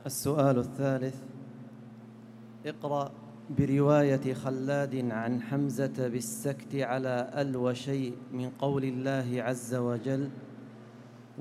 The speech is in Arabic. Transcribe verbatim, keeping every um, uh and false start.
السؤال الثالث: اقرأ برواية خلاد عن حمزة بالسكت على ال وشيء من قول الله عز وجل: